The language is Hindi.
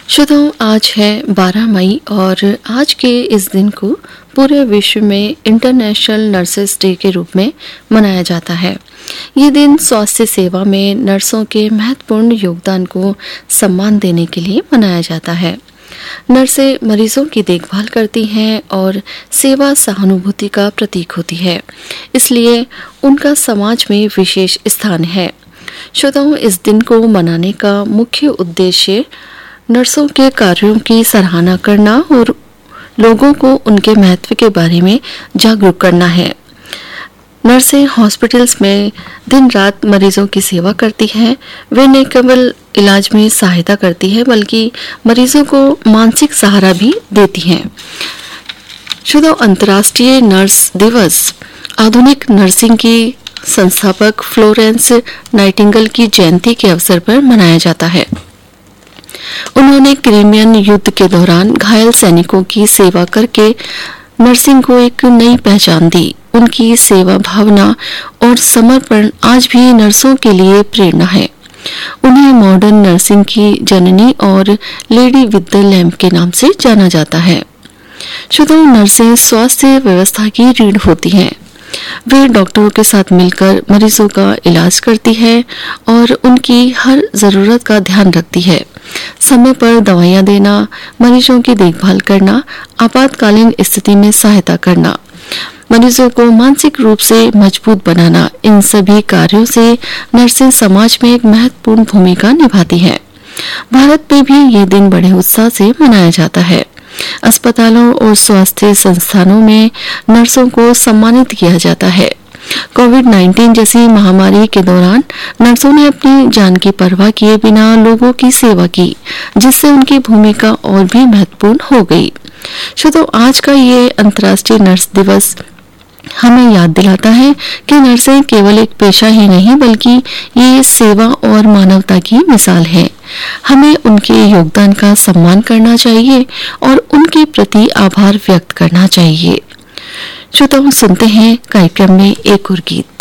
श्रोताओं, आज है 12 मई और आज के इस दिन को पूरे विश्व में इंटरनेशनल नर्सेस डे के रूप में मनाया जाता है। ये दिन स्वास्थ्य सेवा में नर्सों के महत्वपूर्ण योगदान को सम्मान देने के लिए मनाया जाता है। नर्सें मरीजों की देखभाल करती हैं और सेवा सहानुभूति का प्रतीक होती है, इसलिए उनका समाज में विशेष स्थान है। श्रोताओं, इस दिन को मनाने का मुख्य उद्देश्य नर्सों के कार्यों की सराहना करना और लोगों को उनके महत्व के बारे में जागरूक करना है। नर्सें हॉस्पिटल्स में दिन रात मरीजों की सेवा करती हैं। वे न केवल इलाज में सहायता करती हैं बल्कि मरीजों को मानसिक सहारा भी देती हैं। श्रोताओ, अंतर्राष्ट्रीय नर्स दिवस आधुनिक नर्सिंग की संस्थापक फ्लोरेंस नाइटिंगेल की जयंती के अवसर पर मनाया जाता है। उन्होंने क्रिमियन युद्ध के दौरान घायल सैनिकों की सेवा करके नर्सिंग को एक नई पहचान दी। उनकी सेवा भावना और समर्पण आज भी नर्सों के लिए प्रेरणा है। उन्हें मॉडर्न नर्सिंग की जननी और लेडी विद द लैम्प के नाम से जाना जाता है। श्रोताओं, नर्सें स्वास्थ्य व्यवस्था की रीढ़ होती हैं। वे डॉक्टरों के साथ मिलकर मरीजों का इलाज करती है और उनकी हर जरूरत का ध्यान रखती है। समय पर दवाइयां देना, मरीजों की देखभाल करना, आपातकालीन स्थिति में सहायता करना, मरीजों को मानसिक रूप से मजबूत बनाना, इन सभी कार्यों से नर्सें समाज में एक महत्वपूर्ण भूमिका निभाती हैं। भारत में भी ये दिन बड़े उत्साह से मनाया जाता है। अस्पतालों और स्वास्थ्य संस्थानों में नर्सों को सम्मानित किया जाता है। कोविड-19 जैसी महामारी के दौरान नर्सों ने अपनी जान की परवाह किए बिना लोगों की सेवा की, जिससे उनकी भूमिका और भी महत्वपूर्ण हो गई। तो आज का ये अंतर्राष्ट्रीय नर्स दिवस हमें याद दिलाता है कि नर्सें केवल एक पेशा ही नहीं बल्कि ये सेवा और मानवता की मिसाल है। हमें उनके योगदान का सम्मान करना चाहिए और उनके प्रति आभार व्यक्त करना चाहिए। श्रोताओं, सुनते हैं कार्यक्रम में एक और गीत।